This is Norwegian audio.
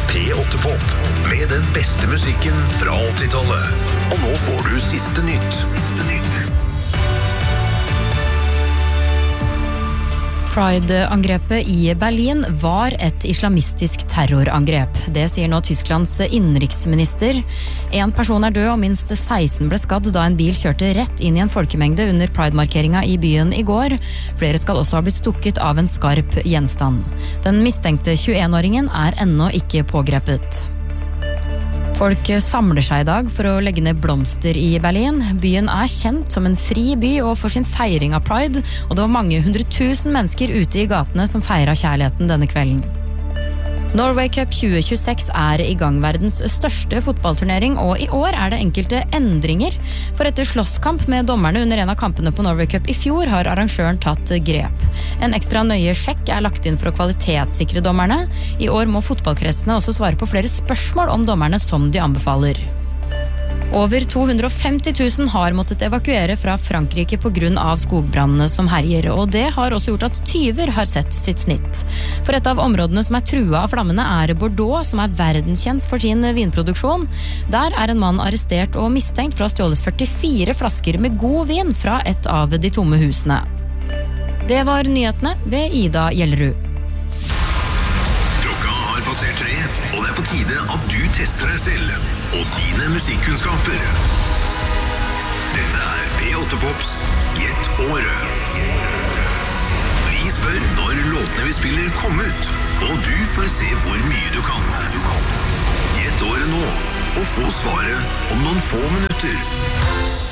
P8-pop med den beste musikken fra 80-tallet. Og nå får du siste nytt. Pride-angrepet i Berlin var et islamistisk terrorangrep. Det sier nå Tysklands innenriksminister. En person er død og minst 16 ble skadd da en bil kjørte rett inn i en folkemengde under Pride-markeringa i byen i går. Flere skal også ha blitt stukket av en skarp gjenstand. Den mistenkte 21-åringen er ennå ikke pågrepet. Folk samler seg i dag for å legge ned blomster i Berlin. Byen er kjent som en fri by og for sin feiring av Pride, og det var mange 100 000 mennesker ute i gatene som feiret kjærligheten denne kvelden. Norway Cup 2026 er i gang, verdens største fotballturnering, og i år er det enkelte endringer. For etter slåsskamp med dommerne under en av kampene på Norway Cup i fjor har arrangøren tatt grep. En ekstra nøye sjekk er lagt inn for å kvalitetssikre dommerne. I år må fotballkretsene også svare på flere spørsmål om dommerne som de anbefaler. Over 250 000 har måttet evakuere fra Frankrike på grunn av skogbrannene som herjer, og det har også gjort at tyver har sett sitt snitt. For et av områdene som er trua av flammene er Bordeaux, som er verdenskjent for sin vinproduksjon. Der er en mann arrestert og mistenkt for å ha stjålet 44 flasker med god vin fra et av de tomme husene. Det var nyhetene ved Ida Gjellerud. Klokka har passert 3, og det er på tide at du tester deg selv og dine musikkunnskaper. Dette er P8-pops Gjett året. Vi spør når låtene vi spiller kom ut, og du får se hvor mye du kan. Gjett året nå, og få svaret om noen få minutter.